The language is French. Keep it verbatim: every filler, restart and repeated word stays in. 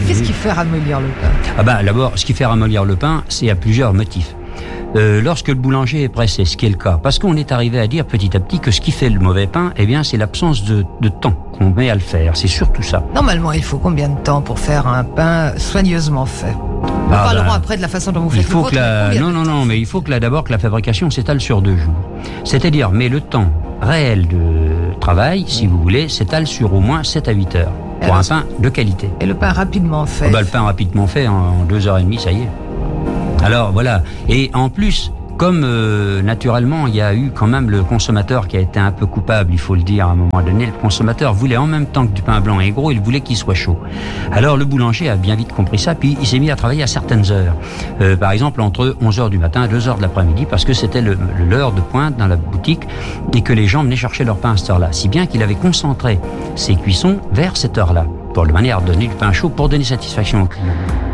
qu'est-ce qui fait ramollir le pain? Ah ben, d'abord, ce qui fait ramollir le pain, c'est à plusieurs motifs. Euh, lorsque le boulanger est pressé, ce qui est le cas, parce qu'on est arrivé à dire petit à petit que ce qui fait le mauvais pain, eh bien, c'est l'absence de, de temps qu'on met à le faire. C'est surtout ça. Normalement, il faut combien de temps pour faire un pain soigneusement fait? Nous Ah parlerons ben, après de la façon dont vous il faites faut le vôtre, que la... mais combien Non, de non, temps? non, mais il faut que là, d'abord que la fabrication s'étale sur deux jours. C'est-à-dire, mais le temps réel de travail, si vous voulez, s'étale sur au moins sept à huit heures. Pour Alors, un pain de qualité. Et le pain rapidement fait? Oh bah, le pain rapidement fait, en, en deux heures et demie, ça y est. Alors, voilà. Et en plus, comme euh, naturellement, il y a eu quand même le consommateur qui a été un peu coupable, il faut le dire à un moment donné. Le consommateur voulait en même temps que du pain blanc et gros, il voulait qu'il soit chaud. Alors le boulanger a bien vite compris ça, puis il s'est mis à travailler à certaines heures. Euh, par exemple, entre onze heures du matin et deux heures de l'après-midi, parce que c'était le, l'heure de pointe dans la boutique et que les gens venaient chercher leur pain à cette heure-là. Si bien qu'il avait concentré ses cuissons vers cette heure-là, pour de manière à donner du pain chaud, pour donner satisfaction aux clients.